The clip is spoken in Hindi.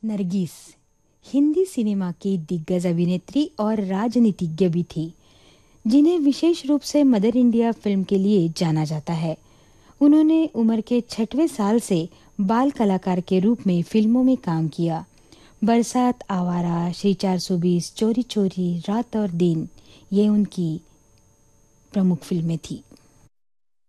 नरगिस हिंदी सिनेमा की दिग्गज अभिनेत्री और राजनीतिज्ञ भी थी, जिन्हें विशेष रूप से मदर इंडिया फिल्म के लिए जाना जाता है। उन्होंने उम्र के 6वें साल से बाल कलाकार के रूप में फिल्मों में काम किया। बरसात, आवारा, श्री 420, चोरी चोरी, रात और दिन ये उनकी प्रमुख फिल्में थी।